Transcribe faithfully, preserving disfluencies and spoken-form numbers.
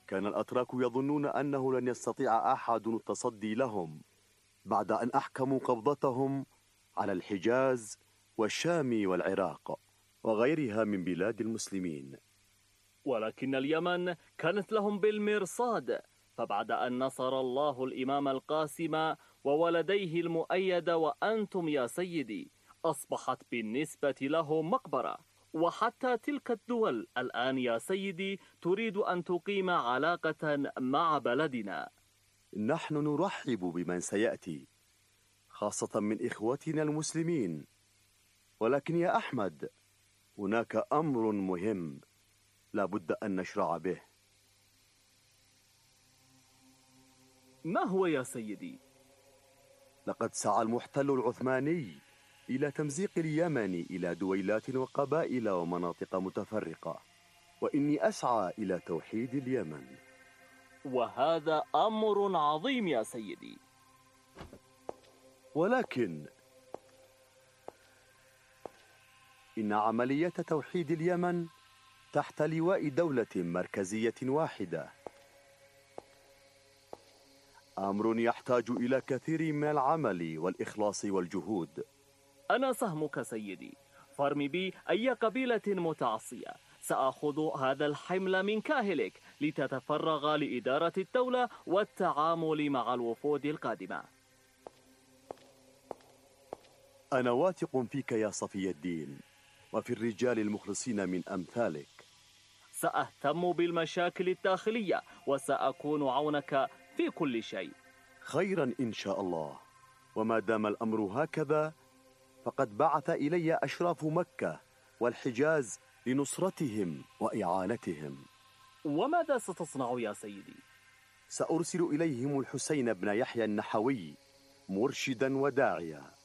كان الأتراك يظنون أنه لن يستطيع أحد التصدي لهم بعد أن أحكموا قبضتهم على الحجاز والشام والعراق وغيرها من بلاد المسلمين. ولكن اليمن كانت لهم بالمرصاد، فبعد أن نصر الله الإمام القاسم وولديه المؤيد وأنتم يا سيدي أصبحت بالنسبة لهم مقبرة. وحتى تلك الدول الآن يا سيدي تريد أن تقيم علاقة مع بلدنا. نحن نرحب بمن سيأتي، خاصة من إخوتنا المسلمين، ولكن يا أحمد هناك أمر مهم لا بد أن نشرع به. ما هو يا سيدي؟ لقد سعى المحتل العثماني إلى تمزيق اليمن إلى دويلات وقبائل ومناطق متفرقة، وإني أسعى إلى توحيد اليمن. وهذا أمر عظيم يا سيدي، ولكن إن عملية توحيد اليمن تحت لواء دولة مركزية واحدة أمر يحتاج إلى كثير من العمل والإخلاص والجهود. أنا سهمك سيدي، فارم بي أي قبيلة متعصية، سأخذ هذا الحمل من كاهلك لتتفرغ لإدارة الدولة والتعامل مع الوفود القادمة. أنا واثق فيك يا صفي الدين وفي الرجال المخلصين من أمثالك. سأهتم بالمشاكل الداخلية وسأكون عونك في كل شيء. خيرا إن شاء الله. وما دام الأمر هكذا فقد بعث إلي أشراف مكة والحجاز لنصرتهم وإعانتهم. وماذا ستصنع يا سيدي؟ سأرسل إليهم الحسين بن يحيى النحوي مرشدا وداعيا،